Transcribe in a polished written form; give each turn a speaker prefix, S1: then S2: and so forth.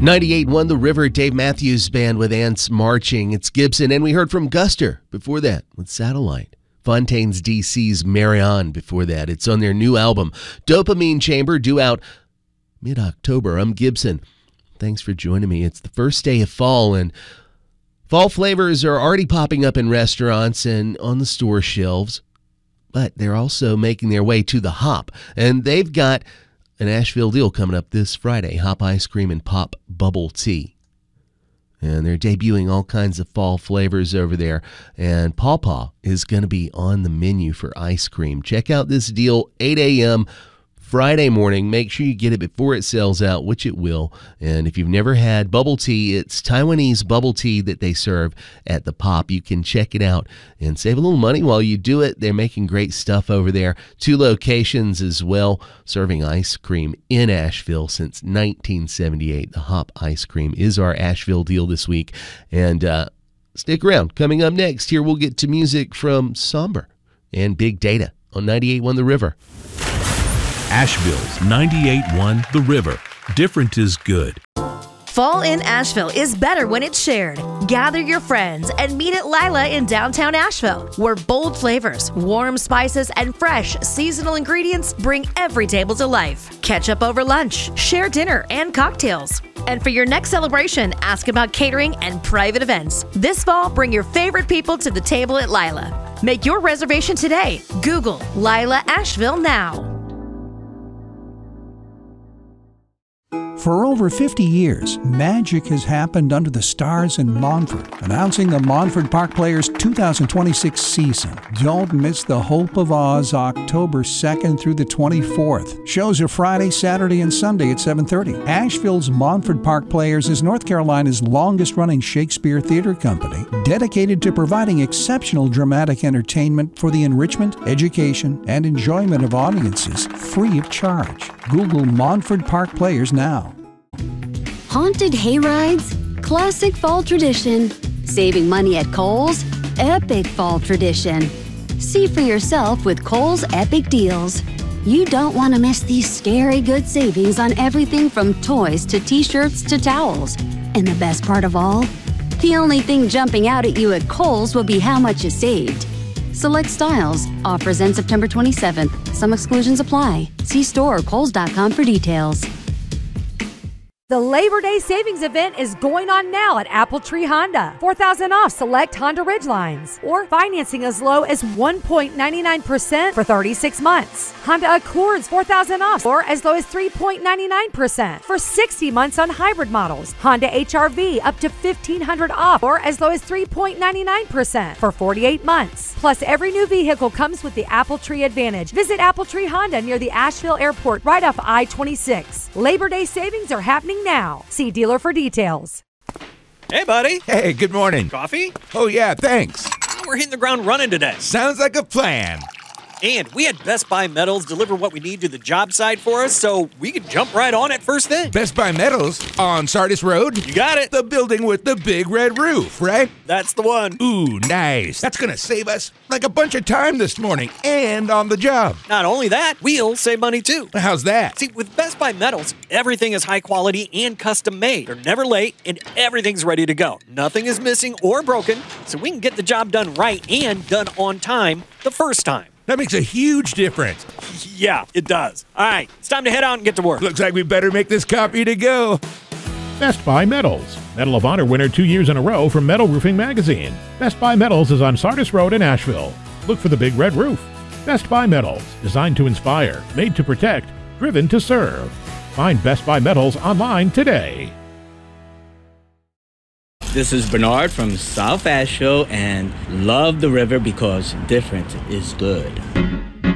S1: 98.1 The River, Dave Matthews Band with Ants Marching. It's Gibson, and we heard from Guster before that with Satellite. Fontaines DC's Marianne before that. It's on their new album, Dopamine Chamber, due out mid-October. I'm Gibson. Thanks for joining me. It's the first day of fall, and fall flavors are already popping up in restaurants and on the store shelves, but they're also making their way to the Hop, and they've got an Asheville deal coming up this Friday, Hop Ice Cream and Pop Bubble Tea. And they're debuting all kinds of fall flavors over there. And Paw Paw is going to be on the menu for ice cream. Check out this deal, 8 a.m. Friday morning. Make sure you get it before it sells out, which it will. And if you've never had bubble tea, it's Taiwanese bubble tea that they serve at the Pop. You can check it out and save a little money while you do it. They're making great stuff over there. 2 locations as well, serving ice cream in Asheville since 1978. The Hop Ice Cream is our Asheville deal this week. And stick around. Coming up next, here we'll get to music from Somber and Big Data on 98.1 The River.
S2: Asheville's 98.1 The River. Different is good.
S3: Fall in Asheville is better when it's shared. Gather your friends and meet at Lila in downtown Asheville, where bold flavors, warm spices, and fresh seasonal ingredients bring every table to life. Catch up over lunch, share dinner and cocktails. And for your next celebration, ask about catering and private events. This fall, bring your favorite people to the table at Lila. Make your reservation today. Google Lila Asheville now.
S4: For over 50 years, magic has happened under the stars in Montford. Announcing the Montford Park Players 2026 season. Don't miss the Hope of Oz October 2nd through the 24th. Shows are Friday, Saturday, and Sunday at 7:30. Asheville's Montford Park Players is North Carolina's longest-running Shakespeare theater company, dedicated to providing exceptional dramatic entertainment for the enrichment, education, and enjoyment of audiences free of charge. Google Montford Park Players now.
S5: Haunted hayrides, classic fall tradition. Saving money at Kohl's, epic fall tradition. See for yourself with Kohl's Epic Deals. You don't want to miss these scary good savings on everything from toys to t-shirts to towels. And the best part of all? The only thing jumping out at you at Kohl's will be how much you saved. Select styles. Offers end September 27th. Some exclusions apply. See store or kohls.com for details.
S6: The Labor Day Savings Event is going on now at Apple Tree Honda. $4,000 off select Honda Ridgelines, or financing as low as 1.99% for 36 months. Honda Accords $4,000 off, or as low as 3.99% for 60 months on hybrid models. Honda HR-V up to $1,500 off, or as low as 3.99% for 48 months. Plus, every new vehicle comes with the Apple Tree Advantage. Visit Apple Tree Honda near the Asheville Airport, right off I-26. Labor Day savings are happening now. See dealer for details.
S7: Hey, buddy.
S8: Hey, good morning.
S7: Coffee?
S8: Oh, yeah, thanks.
S7: We're hitting the ground running today.
S8: Sounds like a plan.
S7: And we had Best Buy Metals deliver what we need to the job site for us, so we could jump right on it first thing.
S8: Best Buy Metals on Sardis Road?
S7: You got it.
S8: The building with the big red roof, right?
S7: That's the one.
S8: Ooh, nice. That's gonna save us like a bunch of time this morning and on the job.
S7: Not only that, we'll save money too.
S8: How's that?
S7: See, with Best Buy Metals, everything is high quality and custom made. They're never late and everything's ready to go. Nothing is missing or broken, so we can get the job done right and done on time the first time.
S8: That makes a huge difference.
S7: Yeah, it does. All right, it's time to head out and get to work.
S8: Looks like we better make this copy to go.
S9: Best Buy Metals. Medal of Honor winner 2 years in a row from Metal Roofing Magazine. Best Buy Metals is on Sardis Road in Asheville. Look for the big red roof. Best Buy Metals. Designed to inspire, made to protect, driven to serve. Find Best Buy Metals online today.
S10: This is Bernard from South Asheville and love the river because different is good.